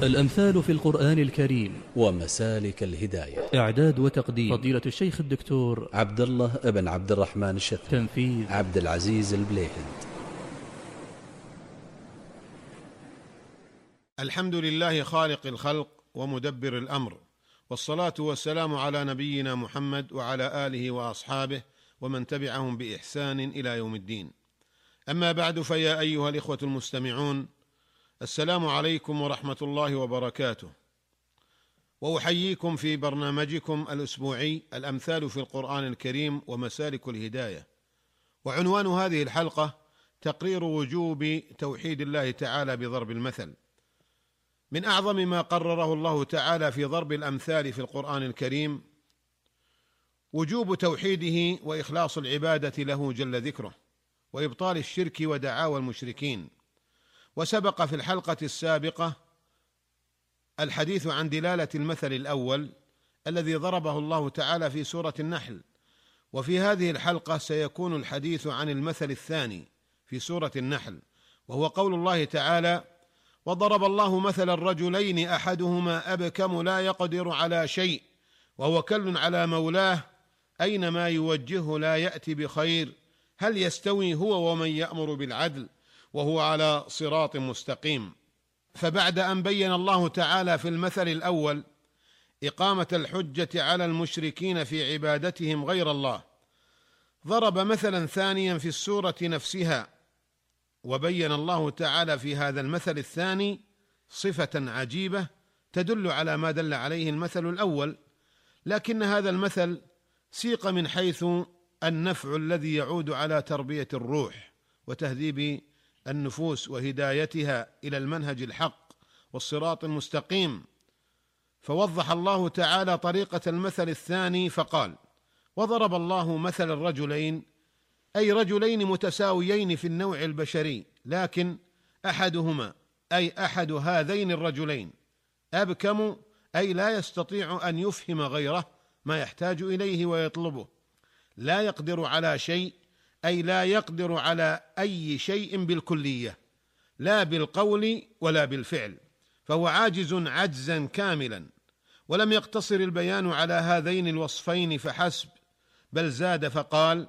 الأمثال في القرآن الكريم ومسالك الهداية. إعداد وتقديم فضيلة الشيخ الدكتور عبد الله بن عبد الرحمن الشثري. تنفيذ عبد العزيز البليهند. الحمد لله خالق الخلق ومدبر الأمر، والصلاة والسلام على نبينا محمد وعلى آله وأصحابه ومن تبعهم بإحسان إلى يوم الدين. أما بعد، فيا أيها الإخوة المستمعون، السلام عليكم ورحمة الله وبركاته، وأحييكم في برنامجكم الأسبوعي الأمثال في القرآن الكريم ومسالك الهداية. وعنوان هذه الحلقة تقرير وجوب توحيد الله تعالى بضرب المثل. من أعظم ما قرره الله تعالى في ضرب الأمثال في القرآن الكريم وجوب توحيده وإخلاص العبادة له جل ذكره، وإبطال الشرك ودعاوى المشركين. وسبق في الحلقة السابقة الحديث عن دلالة المثل الأول الذي ضربه الله تعالى في سورة النحل، وفي هذه الحلقة سيكون الحديث عن المثل الثاني في سورة النحل، وهو قول الله تعالى: وضرب الله مثلا الرجلين أحدهما أبكم لا يقدر على شيء وهو كل على مولاه أينما يوجهه لا يأتي بخير هل يستوي هو ومن يأمر بالعدل وهو على صراط مستقيم. فبعد أن بين الله تعالى في المثل الأول إقامة الحجة على المشركين في عبادتهم غير الله، ضرب مثلا ثانيا في السورة نفسها، وبين الله تعالى في هذا المثل الثاني صفة عجيبة تدل على ما دل عليه المثل الأول، لكن هذا المثل سيق من حيث النفع الذي يعود على تربية الروح وتهذيب النفوس وهدايتها إلى المنهج الحق والصراط المستقيم. فوضح الله تعالى طريقة المثل الثاني فقال: وضرب الله مثل الرجلين، أي رجلين متساويين في النوع البشري، لكن أحدهما أي أحد هذين الرجلين أبكم، أي لا يستطيع أن يفهم غيره ما يحتاج إليه ويطلبه، لا يقدر على شيء، أي لا يقدر على أي شيء بالكلية، لا بالقول ولا بالفعل، فهو عاجز عجزا كاملا. ولم يقتصر البيان على هذين الوصفين فحسب، بل زاد فقال: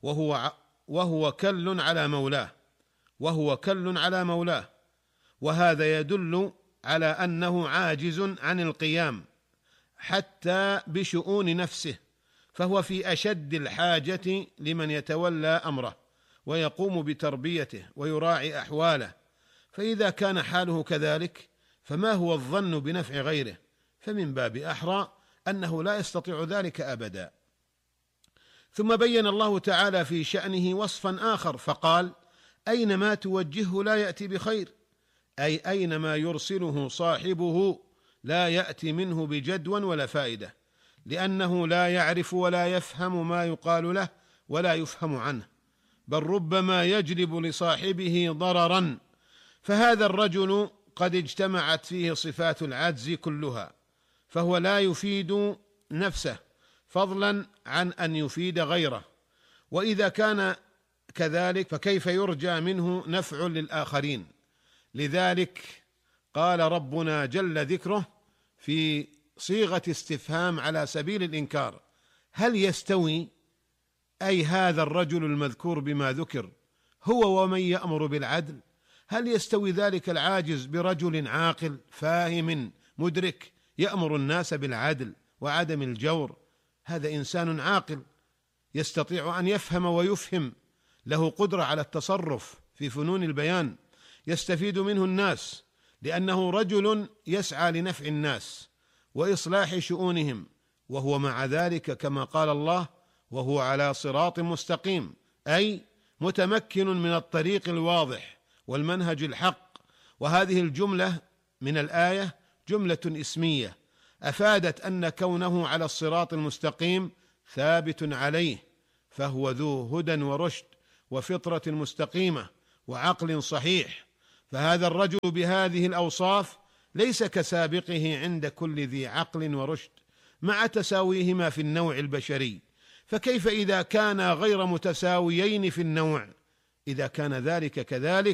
وهو كل على مولاه، وهو كل على مولاه، وهذا يدل على أنه عاجز عن القيام حتى بشؤون نفسه، فهو في أشد الحاجة لمن يتولى أمره ويقوم بتربيته ويراعي أحواله. فإذا كان حاله كذلك فما هو الظن بنفع غيره؟ فمن باب أحرى أنه لا يستطيع ذلك أبدا. ثم بين الله تعالى في شأنه وصفا آخر فقال: أينما توجهه لا يأتي بخير، أي أينما يرسله صاحبه لا يأتي منه بجدوى ولا فائدة، لأنه لا يعرف ولا يفهم ما يقال له ولا يفهم عنه، بل ربما يجلب لصاحبه ضررا. فهذا الرجل قد اجتمعت فيه صفات العجز كلها، فهو لا يفيد نفسه فضلا عن أن يفيد غيره، وإذا كان كذلك فكيف يرجى منه نفع للآخرين؟ لذلك قال ربنا جل ذكره في صيغة استفهام على سبيل الإنكار: هل يستوي، أي هذا الرجل المذكور بما ذكر، هو ومن يأمر بالعدل؟ هل يستوي ذلك العاجز برجل عاقل فاهم مدرك يأمر الناس بالعدل وعدم الجور؟ هذا إنسان عاقل يستطيع أن يفهم ويفهم، له قدرة على التصرف في فنون البيان، يستفيد منه الناس لأنه رجل يسعى لنفع الناس وإصلاح شؤونهم، وهو مع ذلك كما قال الله: وهو على صراط مستقيم، أي متمكن من الطريق الواضح والمنهج الحق. وهذه الجملة من الآية جملة اسمية أفادت أن كونه على الصراط المستقيم ثابت عليه، فهو ذو هدى ورشد وفطرة مستقيمة وعقل صحيح. فهذا الرجل بهذه الأوصاف ليس كسابقه عند كل ذي عقل ورشد مع تساويهما في النوع البشري، فكيف إذا كانا غير متساويين في النوع؟ إذا كان ذلك كذلك